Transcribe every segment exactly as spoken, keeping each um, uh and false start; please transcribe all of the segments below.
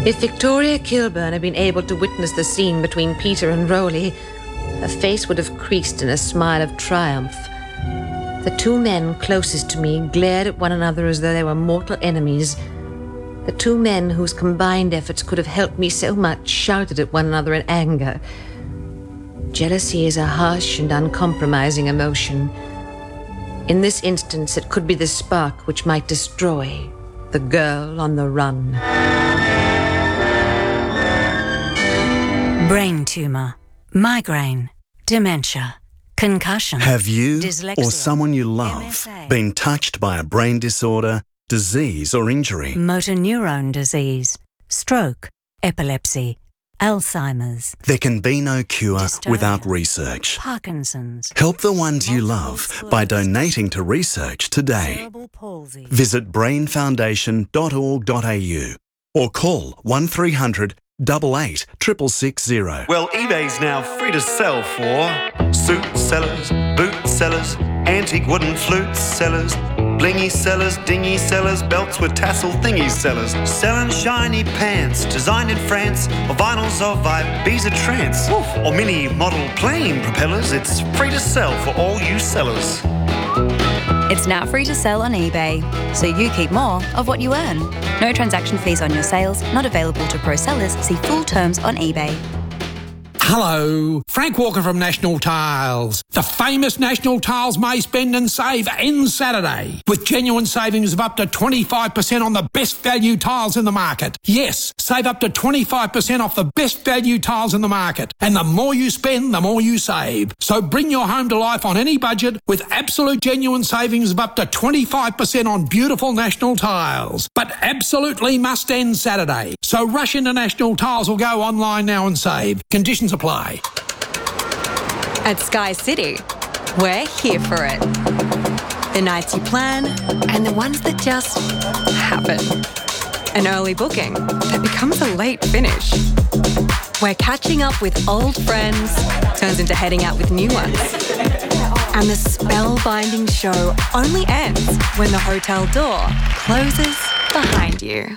If Victoria Kilburn had been able to witness the scene between Peter and Rowley, her face would have creased in a smile of triumph. The two men closest to me glared at one another as though they were mortal enemies. The two men whose combined efforts could have helped me so much shouted at one another in anger. Jealousy is a harsh and uncompromising emotion. In this instance, it could be the spark which might destroy the girl on the run. Brain tumour, migraine, dementia, concussion. Have you dyslexia, or someone you love M S A, been touched by a brain disorder, disease or injury? motor neurone disease, stroke, epilepsy, Alzheimer's, There can be no cure Dystonia, without research. Parkinson's, Help the ones you love by donating to research today. cerebral palsy. Visit brain foundation dot org dot a u or call one three hundred double eight triple six zero. Well, eBay's now free to sell for suit sellers, boot sellers, antique wooden flute sellers, blingy sellers, dingy sellers, belts with tassel thingy sellers, selling shiny pants designed in France, or vinyls of Ibiza trance, or mini model plane propellers. It's free to sell for all you sellers. It's now free to sell on eBay, so you keep more of what you earn. No transaction fees on your sales, not available to pro sellers. See full terms on eBay. Hello, Frank Walker from National Tiles. The famous National Tiles May Spend and Save ends Saturday with genuine savings of up to twenty-five percent on the best value tiles in the market. Yes, save up to twenty-five percent off the best value tiles in the market. And the more you spend, the more you save. So bring your home to life on any budget with absolute genuine savings of up to twenty-five percent on beautiful National Tiles. But absolutely must end Saturday. So rush into National Tiles or go online now and save. Conditions apply. At Sky City, we're here for it. The nights you plan and the ones that just happen. An early booking that becomes a late finish. Where catching up with old friends turns into heading out with new ones. And the spellbinding show only ends when the hotel door closes behind you.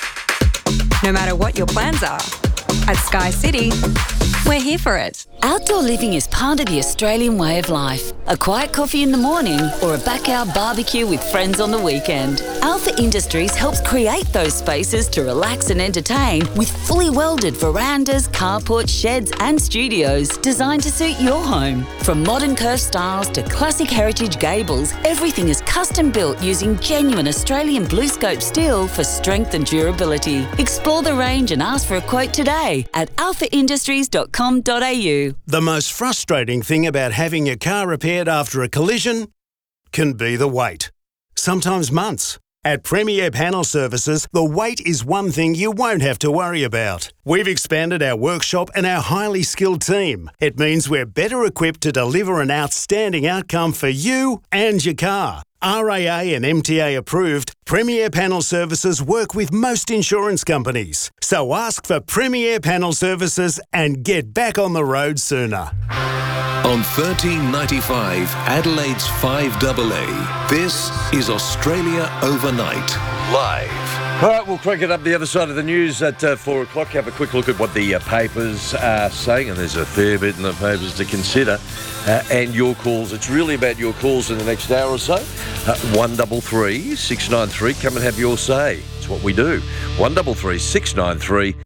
No matter what your plans are, at Sky City, we're here for it. Outdoor living is part of the Australian way of life. A quiet coffee in the morning or a backyard barbecue with friends on the weekend. Alpha Industries helps create those spaces to relax and entertain with fully welded verandas, carports, sheds and studios designed to suit your home. From modern curved styles to classic heritage gables, everything is custom built using genuine Australian BlueScope steel for strength and durability. Explore the range and ask for a quote today at alpha industries dot com dot a u. The most frustrating thing about having your car repaired after a collision can be the wait. Sometimes months. At Premier Panel Services, the wait is one thing you won't have to worry about. We've expanded our workshop and our highly skilled team. It means we're better equipped to deliver an outstanding outcome for you and your car. R A A and M T A approved, Premier Panel Services work with most insurance companies. So ask for Premier Panel Services and get back on the road sooner. On thirteen ninety-five, Adelaide's five A A, this is Australia Overnight, live. All right, we'll crank it up the other side of the news at uh, four o'clock. Have a quick look at what the uh, papers are saying, and there's a fair bit in the papers to consider. Uh, and your calls. It's really about your calls in the next hour or so. Uh, one double three six nine three. Come and have your say. It's what we do. One double three six nine three.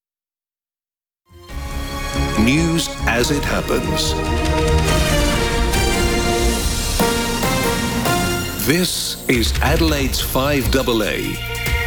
News as it happens. This is Adelaide's five A A.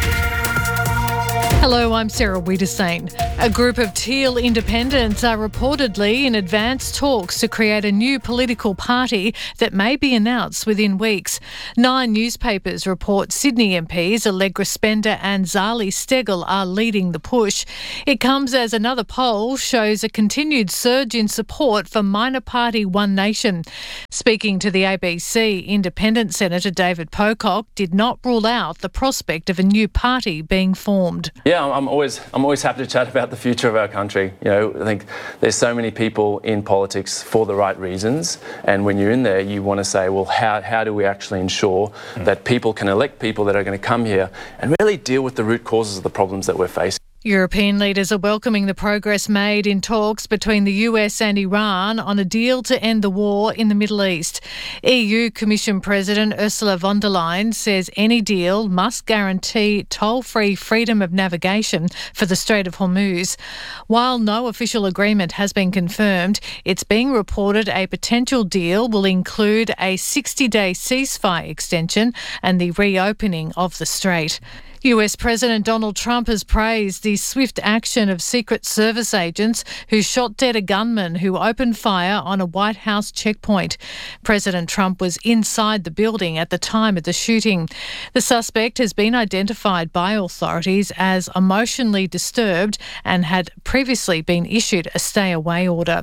Hello, I'm Sarah Wiedersane. A group of Teal independents are reportedly in advanced talks to create a new political party that may be announced within weeks. Nine newspapers report Sydney M Ps Allegra Spender and Zali Steggall are leading the push. It comes as another poll shows a continued surge in support for minor party One Nation. Speaking to the A B C, Independent Senator David Pocock did not rule out the prospect of a new party being formed. Yeah, I'm always I'm always happy to chat about the future of our country. You know, I think there's so many people in politics for the right reasons, and when you're in there, you want to say, well, how how do we actually ensure mm. that people can elect people that are going to come here and really deal with the root causes of the problems that we're facing? European leaders are welcoming the progress made in talks between the U S and Iran on a deal to end the war in the Middle East. E U Commission President Ursula von der Leyen says any deal must guarantee toll-free freedom of navigation for the Strait of Hormuz. While no official agreement has been confirmed, it's being reported a potential deal will include a sixty-day ceasefire extension and the reopening of the strait. U S President Donald Trump has praised the swift action of Secret Service agents who shot dead a gunman who opened fire on a White House checkpoint. President Trump was inside the building at the time of the shooting. The suspect has been identified by authorities as emotionally disturbed and had previously been issued a stay-away order.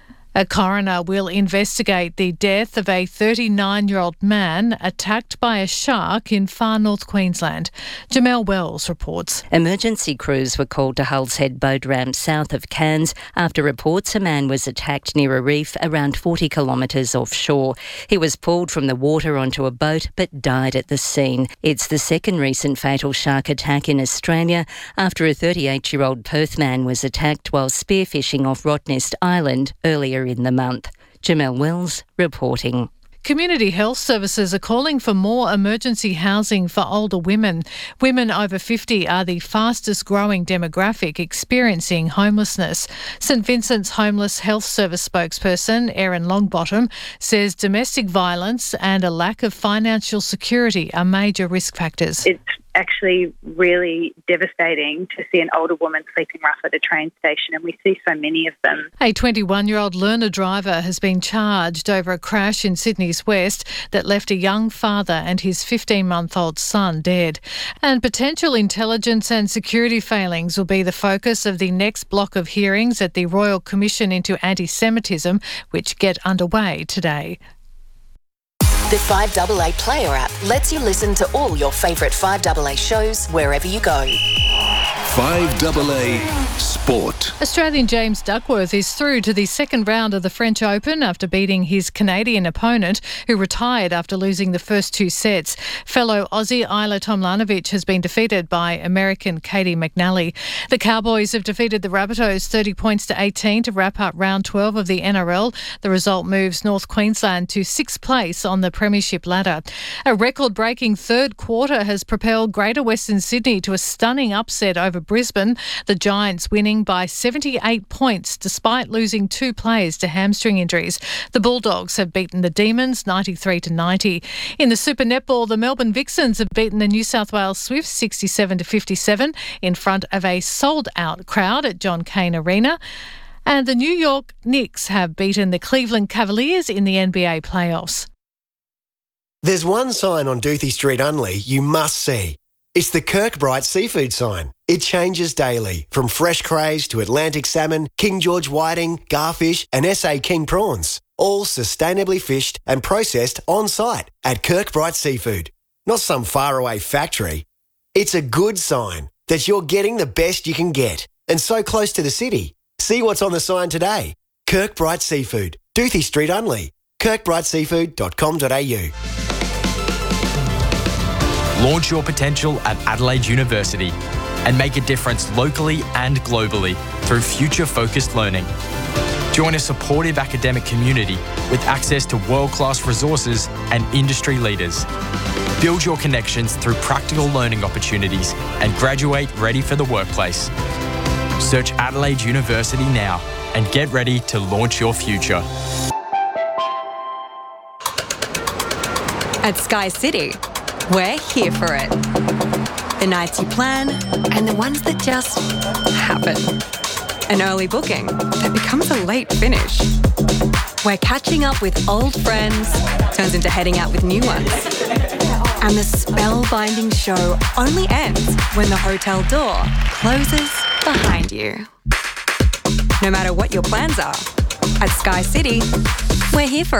A coroner will investigate the death of a thirty-nine-year-old man attacked by a shark in far north Queensland. Jamelle Wells reports. Emergency crews were called to Hull's Head boat ramp south of Cairns after reports a man was attacked near a reef around forty kilometres offshore. He was pulled from the water onto a boat but died at the scene. It's the second recent fatal shark attack in Australia after a thirty-eight-year-old Perth man was attacked while spearfishing off Rottnest Island earlier in the month. Jamelle Wells reporting. Community health services are calling for more emergency housing for older women. Women over fifty are the fastest growing demographic experiencing homelessness. St Vincent's Homeless Health Service spokesperson Erin Longbottom says domestic violence and a lack of financial security are major risk factors. It's actually really devastating to see an older woman sleeping rough at a train station, and we see so many of them. A twenty-one-year-old learner driver has been charged over a crash in Sydney's west that left a young father and his fifteen-month-old son dead. And potential intelligence and security failings will be the focus of the next block of hearings at the Royal Commission into Anti-Semitism, which get underway today. The five A A Player app lets you listen to all your favourite five A A shows wherever you go. five A A Sport. Australian James Duckworth is through to the second round of the French Open after beating his Canadian opponent, who retired after losing the first two sets. Fellow Aussie Isla Tomljanovic has been defeated by American Katie McNally. The Cowboys have defeated the Rabbitohs thirty points to eighteen to wrap up round twelve of the N R L. The result moves North Queensland to sixth place on the Premiership ladder. A record-breaking third quarter has propelled Greater Western Sydney to a stunning upset over Brisbane, the Giants winning by seventy-eight points despite losing two players to hamstring injuries. The Bulldogs have beaten the Demons ninety-three to ninety. In the Super Netball, the Melbourne Vixens have beaten the New South Wales Swifts sixty-seven to fifty-seven in front of a sold-out crowd at John Cain Arena. And the New York Knicks have beaten the Cleveland Cavaliers in the N B A playoffs. There's one sign on Doothie Street Unley you must see. It's the Kirkbride Seafood sign. It changes daily, from fresh crays to Atlantic salmon, King George whiting, garfish and S A King prawns. All sustainably fished and processed on site at Kirkbride Seafood. Not some faraway factory. It's a good sign that you're getting the best you can get, and so close to the city. See what's on the sign today. Kirkbride Seafood, Doothie Street Unley, kirkbride seafood dot com dot a u. Launch your potential at Adelaide University and make a difference locally and globally through future-focused learning. Join a supportive academic community with access to world-class resources and industry leaders. Build your connections through practical learning opportunities and graduate ready for the workplace. Search Adelaide University now and get ready to launch your future. At Sky City, we're here for it. The nights you plan and the ones that just happen. An early booking that becomes a late finish. Where catching up with old friends turns into heading out with new ones. And the spellbinding show only ends when the hotel door closes behind you. No matter what your plans are, at Sky City, we're here for it.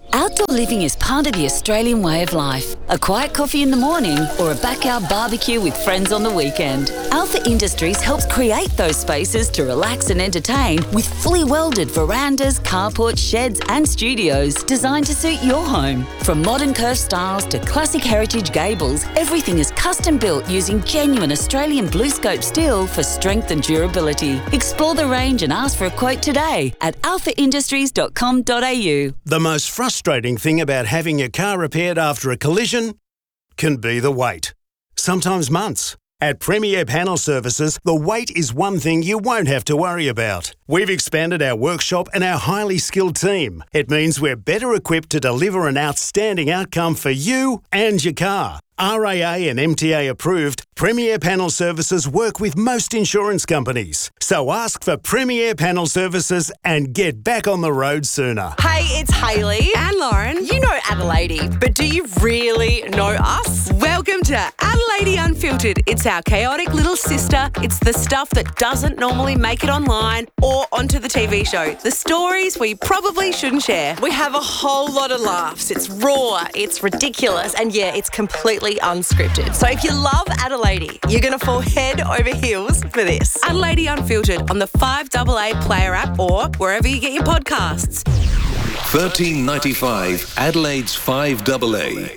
Outdoor living is part of the Australian way of life. A quiet coffee in the morning or a backyard barbecue with friends on the weekend. Alpha Industries helps create those spaces to relax and entertain with fully welded verandas, carports, sheds and studios designed to suit your home. From modern curved styles to classic heritage gables, everything is custom built using genuine Australian blue scope steel for strength and durability. Explore the range and ask for a quote today at alpha industries dot com dot a u. The most frustrating thing about having your car repaired after a collision can be the wait. Sometimes months. At Premier Panel Services, the wait is one thing you won't have to worry about. We've expanded our workshop and our highly skilled team. It means we're better equipped to deliver an outstanding outcome for you and your car. R A A and M T A approved, Premier Panel Services work with most insurance companies. So ask for Premier Panel Services and get back on the road sooner. Hey, it's Hayley and Lauren. You know Adelaide, but do you really know us? Welcome to Adelaide Unfiltered. It's our chaotic little sister. It's the stuff that doesn't normally make it online or onto the T V show. The stories we probably shouldn't share. We have a whole lot of laughs. It's raw, it's ridiculous, and yeah, it's completely unscripted. So if you love Adelaide, you're going to fall head over heels for this. Adelaide Unfiltered on the five A A Player app or wherever you get your podcasts. thirteen ninety-five Adelaide's five A A.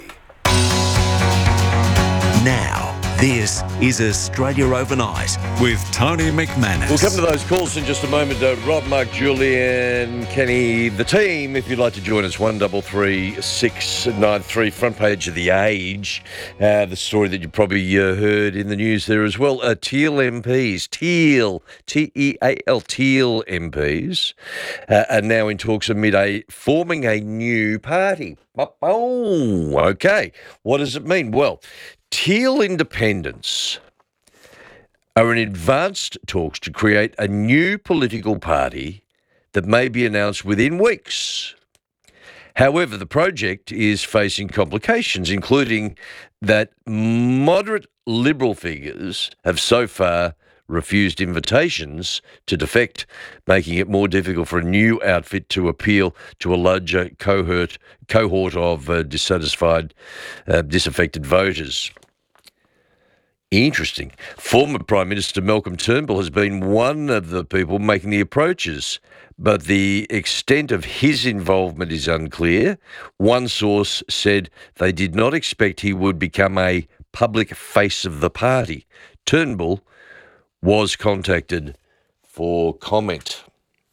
Now, this is Australia Overnight with Tony McManus. We'll come to those calls in just a moment. Uh, Rob, Mark, Julian, Kenny, the team, if you'd like to join us, one three three six nine three, front page of The Age. Uh, the story that you probably uh, heard in the news there as well. Uh, Teal M Ps, Teal, T E A L, Teal M Ps, uh, are now in talks amid a forming a new party. Oh, okay. What does it mean? Well, Teal Independents are in advanced talks to create a new political party that may be announced within weeks. However, the project is facing complications, including that moderate Liberal figures have so far refused invitations to defect, making it more difficult for a new outfit to appeal to a larger cohort cohort of uh, dissatisfied, uh, disaffected voters. Interesting. Former Prime Minister Malcolm Turnbull has been one of the people making the approaches, but the extent of his involvement is unclear. One source said they did not expect he would become a public face of the party. Turnbull was contacted for comment.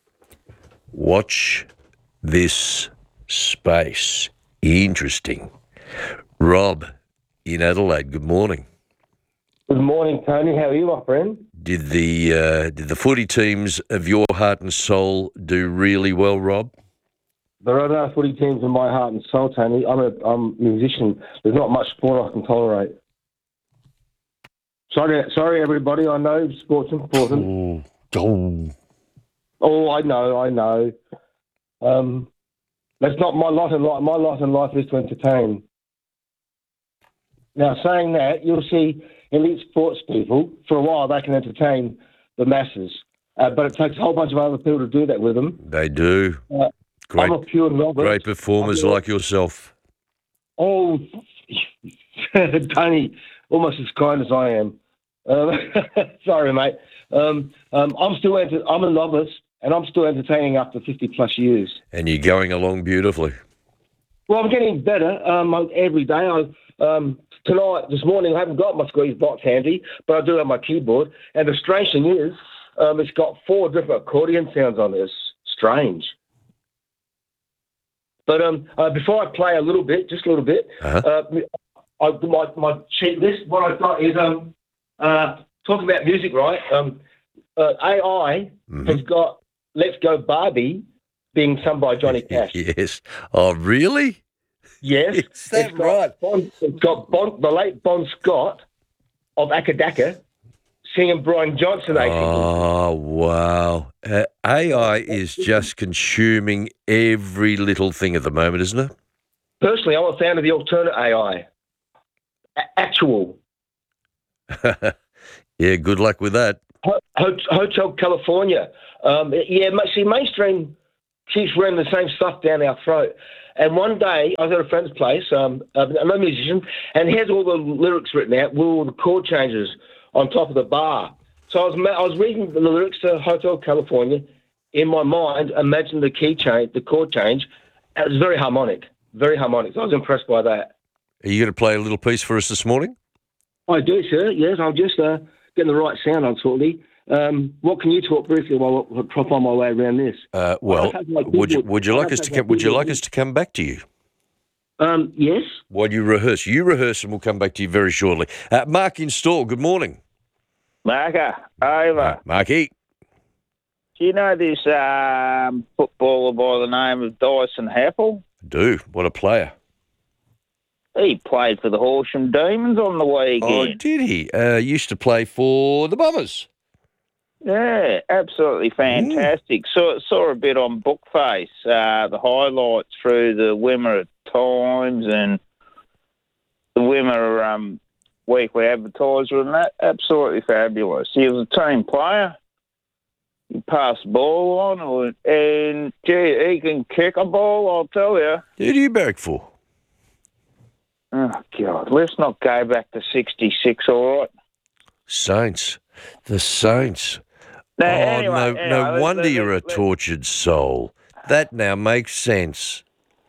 Watch this space. Interesting. Rob in Adelaide, good morning. Good morning, Tony. How are you, my friend? Did the uh, did the footy teams of your heart and soul do really well, Rob? There are no footy teams in my heart and soul, Tony. I'm a I'm a musician. There's not much sport I can tolerate. Sorry, sorry, everybody. I know sport's important. Oh, oh I know, I know. Um, that's not my lot in life. My lot in life is to entertain. Now, saying that, you'll see elite sports people, for a while, they can entertain the masses. Uh, but it takes a whole bunch of other people to do that with them. They do. Uh, great, I'm a pure novice. Great performers like yourself. Oh, Tony, almost as kind as I am. Um, sorry, mate. Um, um, I'm still enter- I'm a novice, and I'm still entertaining after fifty plus years. And you're going along beautifully. Well, I'm getting better um, every day. I um, tonight, this morning, I haven't got my squeeze box handy, but I do have my keyboard. And the strange thing is, um, it's got four different accordion sounds on it. It's strange. But um, uh, before I play a little bit, just a little bit, uh-huh. uh, I, my my sheet list. What I've got is um, uh, talking about music, right? Um, uh, A I mm-hmm. has got "Let's Go Barbie" being sung by Johnny Cash. Yes. Oh, really? Yes. Is that it's got right? Bon, it's got bon, the late Bon Scott of Akadaka singing Brian Johnson. Oh, wow. Uh, A I is just consuming every little thing at the moment, isn't it? Personally, I'm a fan of the alternate A I. A- actual. Yeah, good luck with that. Ho- Ho- Hotel California. Um, yeah, see, mainstream keeps running the same stuff down our throat. And one day, I was at a friend's place, um, another musician, and he has all the lyrics written out with all the chord changes on top of the bar. So I was I was reading the lyrics to Hotel California in my mind, imagine the key change, the chord change. It was very harmonic, very harmonic. So I was impressed by that. Are you going to play a little piece for us this morning? I do, sir. Yes, I'm just uh, getting the right sound on shortly. Um, what can you talk briefly while I drop on my way around this? Uh, well, would you would you like us to come, would you like us to come back to you? Um, yes. While you rehearse, you rehearse, and we'll come back to you very shortly. Uh, Mark in Stawell, good morning. Marker, over. Uh, Marky. Do you know this um, footballer by the name of Dyson Happel? Do. What a player. He played for the Horsham Demons on the weekend. Oh, did he? Uh, used to play for the Bombers. Yeah, absolutely fantastic. Mm. Saw, saw a bit on Bookface, uh, the highlights through the Wimmer Times and the Wimmer um, Weekly Advertiser, and that. Absolutely fabulous. He was a team player. He passed the ball on, and gee, he can kick a ball, I'll tell you. Who do you barrack for? Oh, God, let's not go back to sixty-six, all right? Saints. The Saints. Now, oh, anyway, no, anyway, no let's- wonder let's- you're a let's- tortured soul. That now makes sense.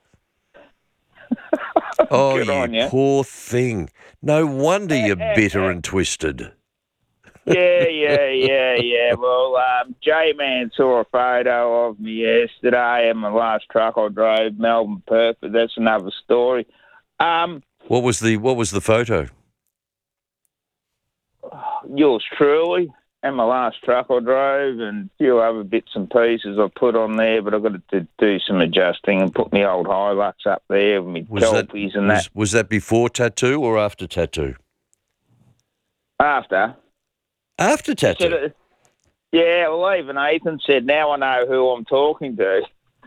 Oh, Good you on ya. poor thing. No wonder you're bitter and twisted. yeah, yeah, yeah, yeah. Well, um, J-Man saw a photo of me yesterday and my last truck I drove, Melbourne Perth, but that's another story. Um, What was the What was the photo? yours truly and my last truck I drove and a few other bits and pieces I put on there, but I've got to do some adjusting and put my old Hilux up there with my Was that, Kelpies and that. was, was that before tattoo or after tattoo? After. After tattoo? Said it- Yeah, well, even Ethan said, now I know who I'm talking to.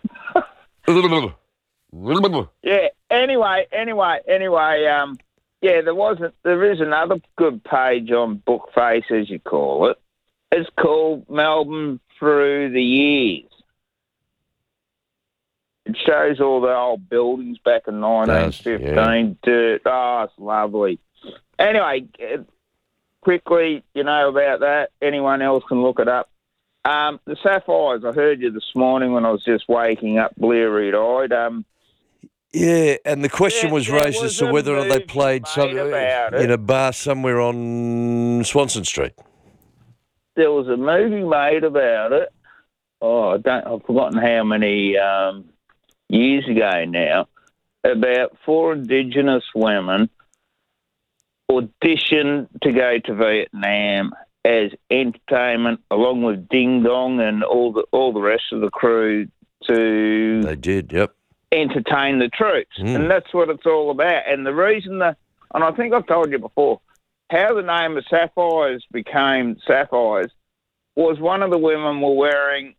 Yeah. Anyway, anyway, anyway. Um. Yeah, there wasn't. There is another good page on Bookface, as you call it. It's called Melbourne Through the Years. It shows all the old buildings back in nineteen fifteen. Dirt. Oh, it's lovely. Anyway, uh, quickly, you know about that. Anyone else can look it up. Um, the Sapphires. I heard you this morning when I was just waking up, bleary-eyed. Um. Yeah, and the question Yeah, was there raised as was to a whether or not they movie played some, about it. in a bar somewhere on Swanson Street. There was a movie made about it. Oh, I don't. I've forgotten how many um, years ago now. About four Indigenous women auditioned to go to Vietnam as entertainment, along with Ding Dong and all the all the rest of the crew. To they did, yep. Entertain the troops, Mm. and that's what it's all about. And the reason that, and I think I've told you before, how the name of Sapphires became Sapphires was one of the women were wearing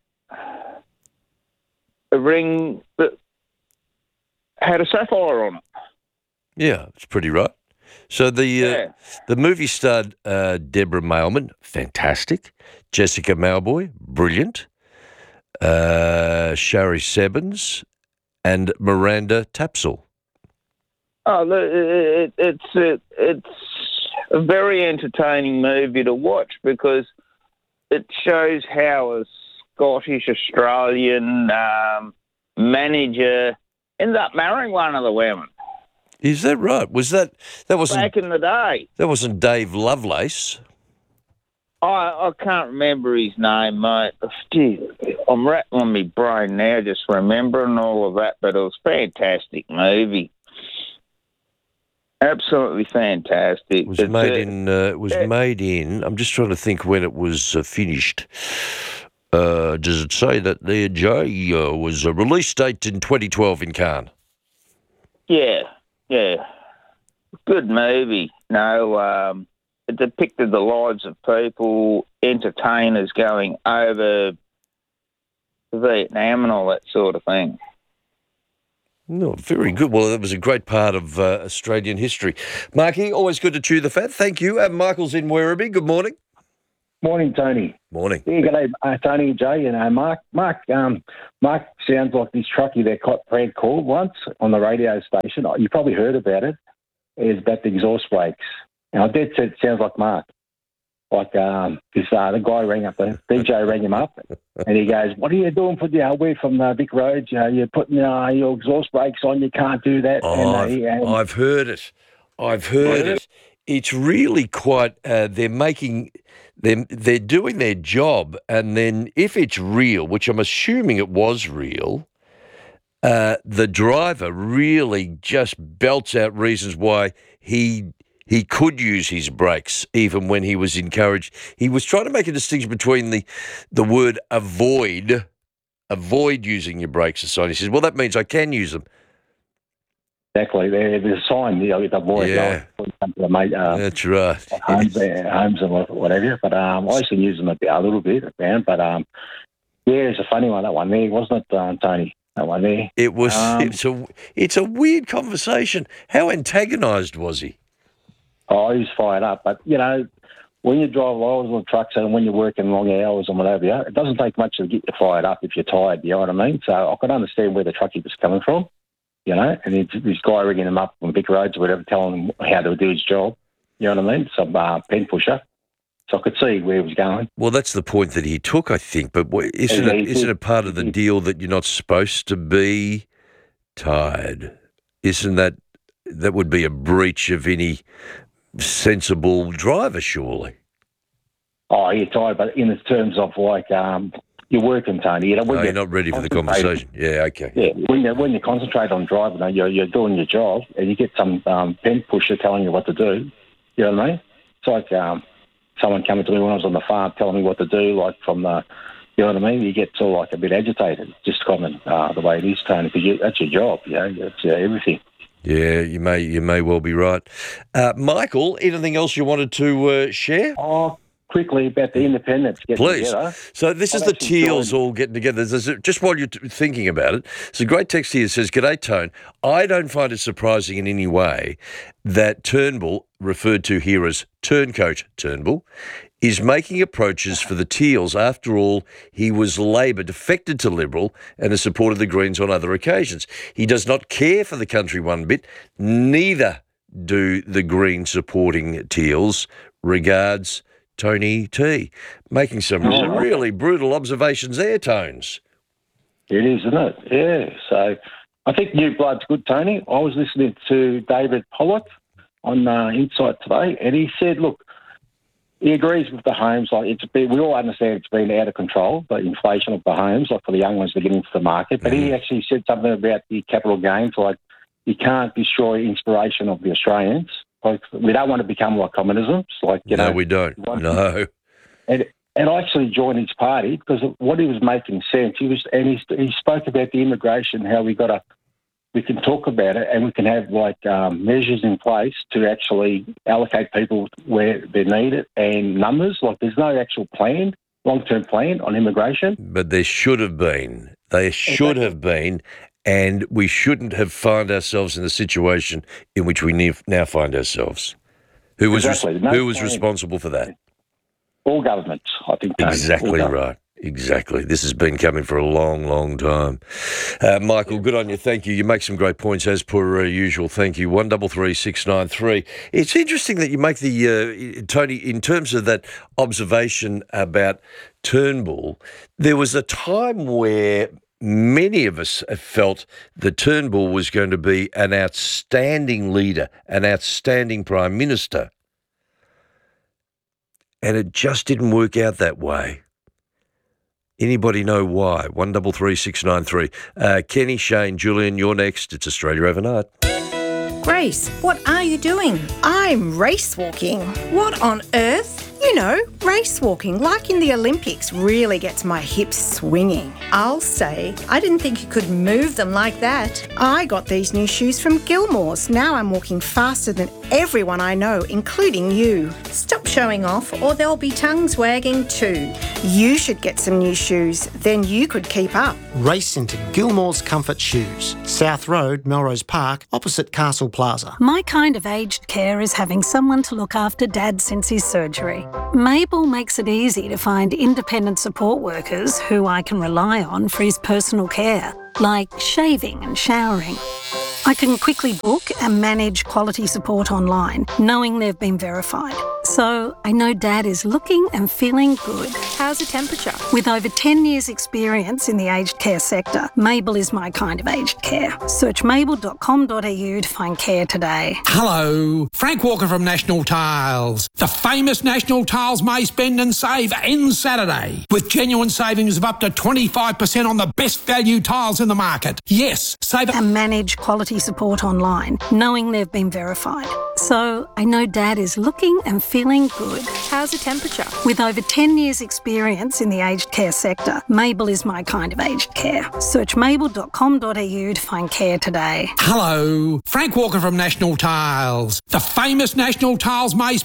a ring that had a sapphire on it. Yeah, it's pretty right. So the uh, Yeah. the movie starred uh, Deborah Mailman, fantastic. Jessica Mauboy, brilliant. Uh, Shari Sebbins and Miranda Tapsell. Oh, the- it, it's it, it's a very entertaining movie to watch because it shows how a Scottish Australian um, manager ended up marrying one of the women Is that right? Was that that wasn't back in the day. that wasn't Dave Lovelace? I, I can't remember his name, mate. Gee, I'm rattling my brain now, just remembering all of that. But it was a fantastic movie. Absolutely fantastic. It was It's, made uh, in. Uh, it was made in. I'm just trying to think when it was uh, finished. Uh, does it say that there, Jay? Uh, was a release date in twenty twelve in Cannes. Yeah, yeah. Good movie. No, um, it depicted the lives of people, entertainers going over to Vietnam and all that sort of thing. No, very good. Well, that was a great part of uh, Australian history. Marky, always good to chew the fat. Thank you. And Michael's in Werribee. Good morning. Morning, Tony. Morning. Yeah, good day, uh, Tony and Jay. You know, Mark. Mark. Um, Mark sounds like this truckie that Brad called once on the radio station. You probably heard about it. It's about the exhaust brakes. And I did say it sounds like Mark. Like um, this, uh, the guy rang up, the D J rang him up, and he goes, "What are you doing for the uh, we're from the Vic Road? You know, you're putting uh, your exhaust brakes on. You can't do that." Oh, and, uh, I've, he, and, I've heard it. I've heard it. It's really quite. Uh, they're making. They're, they're doing their job, and then if it's real, which I'm assuming it was real, uh, the driver really just belts out reasons why he he could use his brakes even when he was encouraged. He was trying to make a distinction between the the word avoid, avoid using your brakes aside. He says, well, that means I can use them. Exactly. There, there's a sign, you know, with the boy. Yeah. The mate, um, That's right. Homes, uh, homes and whatever. But um, I used to use them a, bit, a little bit around. But um, yeah, it's a funny one, that one there, wasn't it, um, Tony? That one there. It was. Um, it's a. It's a weird conversation. How antagonised was he? Oh, he was fired up. But you know, when you drive loads on trucks and when you're working long hours and whatever, it doesn't take much to get you fired up if you're tired. You know what I mean? So I could understand where the truckie was coming from. You know, and it's this guy ringing him up on big roads or whatever, telling him how to do his job. You know what I mean? Some uh, pen pusher. So I could see where he was going. Well, that's the point that he took, I think. But what- isn't Yeah, it? he Isn't did. it part of the deal that you're not supposed to be tired? Isn't that that would be a breach of any sensible driver, surely? Oh, you're tired, but in the terms of like um, you're working, Tony. You know, when No, you're not ready for the conversation. Yeah, okay. Yeah, when you when you concentrate on driving, you're you're doing your job, and you get some um, pen pusher telling you what to do. You know what I mean? It's like um, someone coming to me when I was on the farm telling me what to do, like from the, you know what I mean? You get sort of like a bit agitated, just common uh, the way it is, Tony, because you, that's your job. You know, it's uh, everything. Yeah, you may you may well be right. Uh, Michael, anything else you wanted to uh, share? Oh, quickly about the independents getting Please. together. So this is I've the actually Teals joined- all getting together. There's a- just while you're t- thinking about it, it's a great text here that says, "G'day, Tone. I don't find it surprising in any way that Turnbull, referred to here as Turncoat Turnbull, is making approaches for the Teals. After all, he was Labor, defected to Liberal, and has supported the Greens on other occasions. He does not care for the country one bit. Neither do the Green supporting Teals. Regards, Tony T." Making some Oh. really brutal observations there, Tones. It is, isn't it? Yeah. So I think New Blood's good, Tony. I was listening to David Pollock on uh, Insight today, and he said, look, he agrees with the homes. Like it's been, we all understand it's been out of control, the inflation of the homes, like for the young ones to get into the market. But he actually said something about the capital gains, like you can't destroy inspiration of the Australians. Like we don't want to become like communism. It's like you no, know, we don't. No. and and I actually joined his party because of what he was making sense. He was and he he spoke about the immigration, how we got to we can talk about it and we can have like um, measures in place to actually allocate people where they're needed and numbers. Like there's no actual plan, long term plan on immigration. But there should have been. They should have been. And we shouldn't have found ourselves in the situation in which we ne- now find ourselves. Who was res- Exactly. No who was plan. responsible for that? All governments, I think. Tony. All Exactly governments. right. Exactly. This has been coming for a long, long time. Uh, Michael, good on you. Thank you. You make some great points as per uh, usual. Thank you. One double three six nine three. It's interesting that you make the uh, Tony in terms of that observation about Turnbull. There was a time where many of us have felt that Turnbull was going to be an outstanding leader, an outstanding Prime Minister. And it just didn't work out that way. Anybody know why? One double three six nine three. Uh, Kenny, Shane, Julian, you're next. It's Australia Overnight. Grace, what are you doing? I'm race walking. What on earth? You know, race walking, like in the Olympics, really gets my hips swinging. I'll say, I didn't think you could move them like that. I got these new shoes from Gilmore's. Now I'm walking faster than everyone I know, including you. Stop showing off or there'll be tongues wagging too. You should get some new shoes, then you could keep up. Race into Gilmore's Comfort Shoes, South Road, Melrose Park, opposite Castle Plaza. My kind of aged care is having someone to look after Dad since his surgery. Mabel makes it easy to find independent support workers who I can rely on for his personal care, like shaving and showering. I can quickly book and manage quality support online, knowing they've been verified. So I know Dad is looking and feeling good. How's the temperature? With over ten years experience in the aged care sector, Mabel is my kind of aged care. Search mabel dot com dot a u to find care today. Hello, Frank Walker from National Tiles. The famous National Tiles May Spend and Save ends Saturday with genuine savings of up to twenty-five percent on the best value tiles in the market. Yes, save and manage quality support online, knowing they've been verified. So I know Dad is looking and feeling good. How's the temperature? With over ten years experience in the aged care sector, Mabel is my kind of aged care. Search mabel dot com dot a u to find care today. Hello, Frank Walker from National Tiles. The famous National Tiles May